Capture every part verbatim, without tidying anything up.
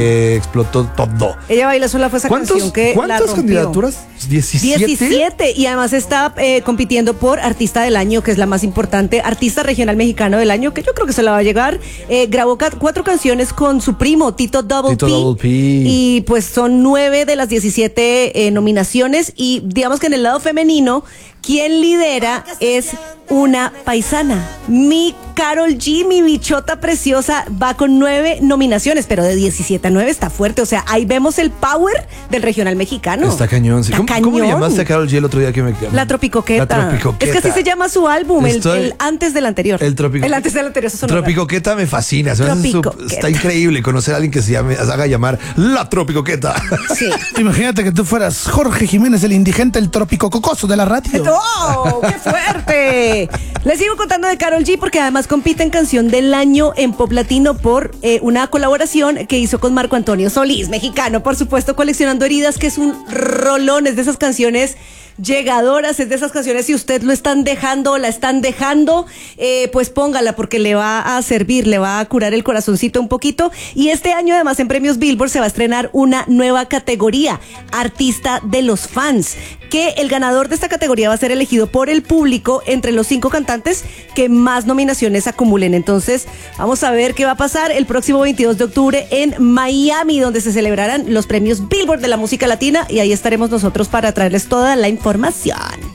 eh, explotó todo. Ella baila sola fue esa canción que la ¿Cuántas rompió. candidaturas? ¿diecisiete? diecisiete, y además está eh, compitiendo por Artista del Año, que es la más importante, Artista Regional Mexicano del Año, que yo creo que se la va a llegar. Eh, grabó ca- cuatro canciones con su primo, Tito Double Tito P, Double P. y pues son nueve de las diecisiete eh, nominaciones, y digamos que en el lado femenino, quien lidera es una paisana. Mi Karol G, mi bichota preciosa, va con nueve nominaciones, pero de diecisiete a nueve está fuerte. O sea, ahí vemos el power del regional mexicano. Está cañón. Sí. Está ¿Cómo, cañón. ¿Cómo le llamaste a Karol G el otro día que me La Tropicoqueta. La Tropicoqueta. Es que así se llama su álbum, el, Estoy- el antes del anterior. El Tropico- El antes del anterior. Eso sonó raro. Tropicoqueta me fascina. Se me hace su- Tropicoqueta. está increíble conocer a alguien que se llame, se haga llamar La Tropicoqueta. Sí. Imagínate que tú fueras Jorge Jiménez, el indigente, el trópico cocoso de la radio. ¡Oh, qué fuerte! Les sigo contando de Karol G porque además compite en Canción del Año en Pop Latino por eh, una colaboración que hizo con Marco Antonio Solís, mexicano, por supuesto, Coleccionando Heridas, que es un rolón, es de esas canciones llegadoras, es de esas canciones, si usted lo están dejando, la están dejando, eh, pues póngala porque le va a servir, le va a curar el corazoncito un poquito. Y este año además en Premios Billboard se va a estrenar una nueva categoría, Artista de los Fans, que el ganador de esta categoría va a ser elegido por el público entre los cinco cantantes que más nominaciones acumulen. Entonces, vamos a ver qué va a pasar el próximo veintidós de octubre en Miami, donde se celebrarán los premios Billboard de la música latina, y ahí estaremos nosotros para traerles toda la información.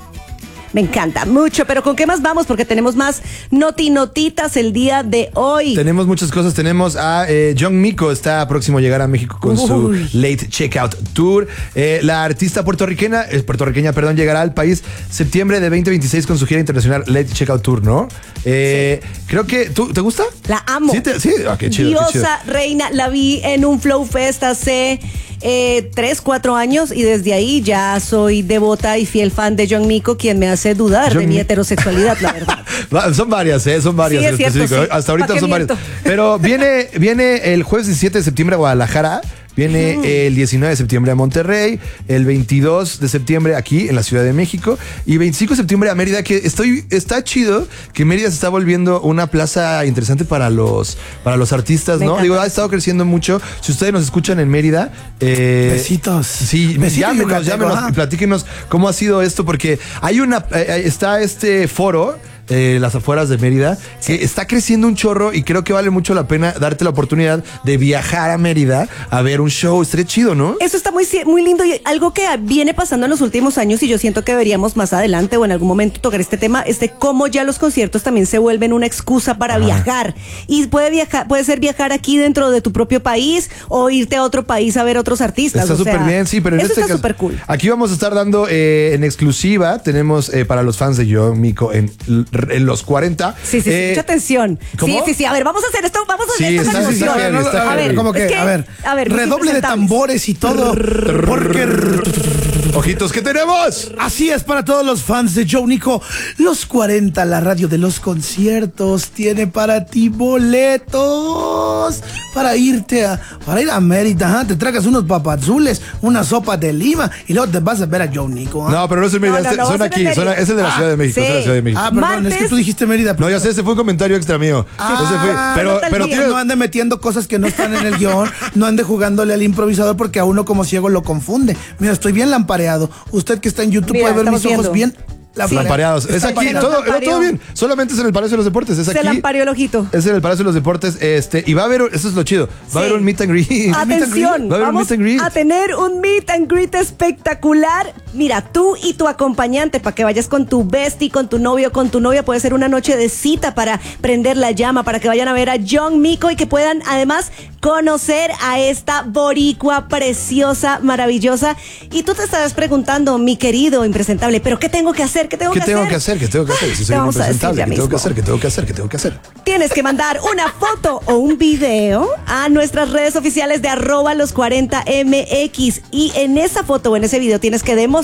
Me encanta mucho, pero ¿con qué más vamos? Porque tenemos más noti-notitas el día de hoy. Tenemos muchas cosas. Tenemos a eh, John Mico, está próximo a llegar a México con Uy. su Late Checkout Tour. Eh, la artista puertorriqueña, eh, puertorriqueña, perdón, llegará al país septiembre de veinte veintiséis con su gira internacional Late Checkout Tour, ¿no? Eh, sí. Creo que, ¿tú, ¿te gusta? La amo. Sí, te, sí. Ah, qué chido, Diosa, qué chido. reina, la vi en un Flow Fest hace eh, tres, cuatro años, y desde ahí ya soy devota y fiel fan de John Mico, quien me hace dudar John de mi Mi- heterosexualidad, la verdad. Va- Son varias, ¿eh? Son varias. Sí, es en cierto, específico. sí. Hasta ahorita ¿Pa' qué son varias. miento? Pero viene, viene el jueves diecisiete de septiembre a Guadalajara. Viene Mm. el diecinueve de septiembre a Monterrey, el veintidós de septiembre aquí en la Ciudad de México y veinticinco de septiembre a Mérida, que estoy, está chido que Mérida se está volviendo una plaza interesante para los, para los artistas, Me ¿no? encanta. Digo, ha estado creciendo mucho. Si ustedes nos escuchan en Mérida, eh, Besitos. Sí, Besitos, llámenos, Yucateco, llámenos ajá. y platíquenos cómo ha sido esto, porque hay una, eh, está este foro. Eh, las afueras de Mérida, que está creciendo un chorro y creo que vale mucho la pena darte la oportunidad de viajar a Mérida a ver un show. Estaría chido, ¿no? Eso está muy, muy lindo, y algo que viene pasando en los últimos años, y yo siento que deberíamos más adelante o en algún momento tocar este tema, es de cómo ya los conciertos también se vuelven una excusa para Ajá. viajar. Y puede viajar, puede ser viajar aquí dentro de tu propio país o irte a otro país a ver otros artistas. Está o sea, súper bien, sí, pero en eso este está caso, súper cool. aquí vamos a estar dando eh, en exclusiva, tenemos eh, para los fans de John Mico en, en los cuarenta. Sí, sí, sí, eh, mucha atención. ¿cómo? Sí, sí, sí. A ver, vamos a hacer esto, vamos a hacer Sí, esto está- con sí, emoción. está bien, está a bien. ver, como que, es que, a ver, a ver, mis redoble de impresentables. tambores y todo. Porque Ojitos, ¿qué tenemos? así es para todos los fans de Joe Nico. Los cuarenta, la radio de los conciertos, tiene para ti boletos para irte a, para ir a Mérida. Ajá, te tragas unos papazules, una sopa de lima y luego te vas a ver a Joe Nico. ¿ah? No, pero no es en Mérida, No, no, este- no, son es en aquí, Mérida. son, es el de la Ah, Ciudad de México, sí. es de la Ciudad de México. Ah, perdón, es que Martes. tú dijiste Mérida. No, ya sé, ese fue un comentario extra mío. Ah, Ese fue, pero, no tal pero día. tiene- No ande metiendo cosas que no están en el guión, no ande jugándole al improvisador porque a uno como ciego lo confunde. Mira, estoy bien lampareado. Usted que está en YouTube Mira, puede ver mis estamos ojos viendo. bien Lampareados. Es Está aquí, lleno. todo, lampareó. todo bien. Solamente es en el Palacio de los Deportes. Es Se aquí. lampareó el ojito. Es en el Palacio de los Deportes. Este, y va a haber, eso es lo chido. Va Sí. a haber un meet and greet. Atención, Va a haber un vamos meet and greet. a tener un meet and greet espectacular. Mira, tú y tu acompañante, para que vayas con tu bestie, con tu novio, con tu novia, puede ser una noche de cita para prender la llama, para que vayan a ver a John Mico y que puedan además conocer a esta boricua preciosa, maravillosa. Y tú te estarás preguntando, mi querido impresentable, ¿pero qué tengo que hacer? ¿Qué tengo ¿Qué que tengo hacer? que hacer? ¿Qué tengo que hacer? Si Te soy vamos a decir impresentable, ya ¿qué tengo que mismo. hacer? ¿Qué tengo que hacer? ¿Qué tengo que hacer? Tienes que mandar una foto o un video a nuestras redes oficiales de arroba los cuarenta M X, y en esa foto o en ese video tienes que demostrar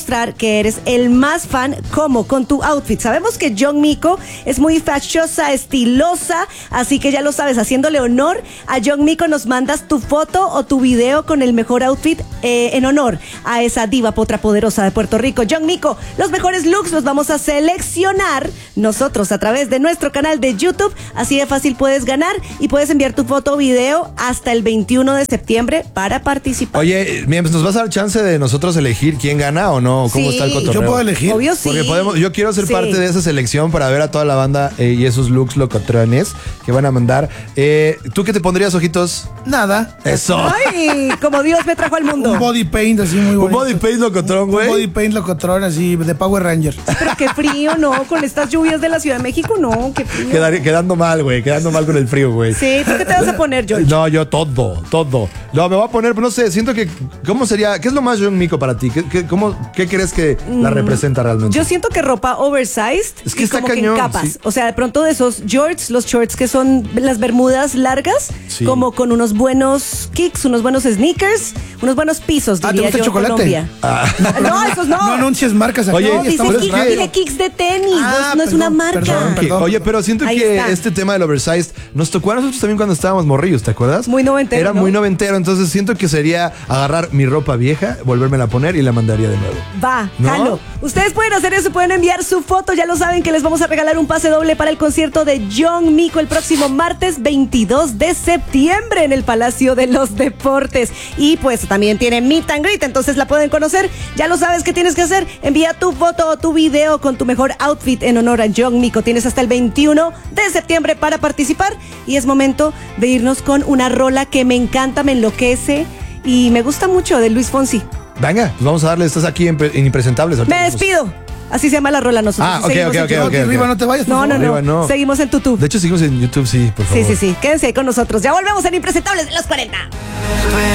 demostrar que eres el más fan como con tu outfit. Sabemos que John Mico es muy fashiosa, estilosa, así que ya lo sabes, haciéndole honor a John Mico nos mandas tu foto o tu video con el mejor outfit eh, en honor a esa diva potra poderosa de Puerto Rico. John Mico, los mejores looks los vamos a seleccionar nosotros a través de nuestro canal de YouTube. Así de fácil puedes ganar y puedes enviar tu foto o video hasta el veintiuno de septiembre para participar. Oye, mira, pues, ¿nos vas a dar chance de nosotros elegir quién gana o no? ¿Cómo Sí. está el cotorreo? Yo puedo elegir. Obvio sí. Porque podemos, yo quiero ser Sí. parte de esa selección para ver a toda la banda eh, y esos looks locotrones que van a mandar. Eh, ¿Tú qué te pondrías, ojitos? Nada. Eso. Ay, como Dios me trajo al mundo. Un body paint así muy Un bonito. body paint locotrón, Un güey. body paint locotrón así de Power Ranger. Pero qué frío, ¿no? Con estas lluvias de la Ciudad de México, no, qué frío. Quedar- quedando mal, güey. Quedando mal con el frío, güey. Sí, ¿tú qué te vas a poner, George? No, yo todo, todo. No, me voy a poner, no sé, siento que, ¿cómo sería? ¿Qué es lo más John Mico para ti? ¿Qué, qué, cómo, ¿qué crees que la representa realmente? Yo siento que ropa oversized Es que y está como cañón, que en capas. sí. O sea, de pronto de esos shorts, los shorts que son las bermudas largas, Sí. como con unos buenos kicks, unos buenos sneakers, unos buenos pisos, Ah, ¿te diría gusta yo, el chocolate? Colombia. No, esos no. No anuncies marcas aquí. Oye, No, Estamos dice, pero es kicks, que- dije kicks de tenis, Ah, no, no es una perdón, marca. perdón, Que- perdón. Oye, pero siento Ahí que está. este tema del oversized nos tocó a nosotros también cuando estábamos morrillos, ¿te acuerdas? Muy noventero, Era ¿no? muy noventero, entonces siento que sería agarrar mi ropa vieja, volvérmela a poner y la mandaría de nuevo. Va, ¿No? jalo. Ustedes pueden hacer eso, pueden enviar su foto, ya lo saben que les vamos a regalar un pase doble para el concierto de John Mico el próximo martes veintidós de septiembre en el Palacio de los Deportes. Y pues también tiene Meet and Greet, entonces la pueden conocer. Ya lo sabes qué tienes que hacer. Envía tu foto o tu video con tu mejor outfit en honor a John Mico. Tienes hasta el veintiuno de septiembre para participar y es momento de irnos con una rola que me encanta, me enloquece y me gusta mucho, de Luis Fonsi. Venga, pues vamos a darle, estás aquí en, en Impresentables. ahorita Me vamos- despido. Así se llama la rola nosotros. Ah, ok, Seguimos ok, en ok, YouTube. ok. Arriba, no te vayas. por No, no, favor. no, Arriba, no. Seguimos en YouTube. De hecho, seguimos en YouTube, sí, por favor. Sí, sí, sí. Quédense ahí con nosotros. Ya volvemos en Impresentables de los cuarenta.